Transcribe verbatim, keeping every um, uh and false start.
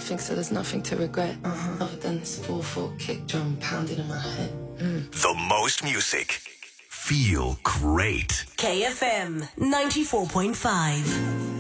nothing, so there's nothing to regret. Uh-huh. Other than this four four kick drum pounding in my head. Mm. The most music. Feel great. K F M ninety-four point five.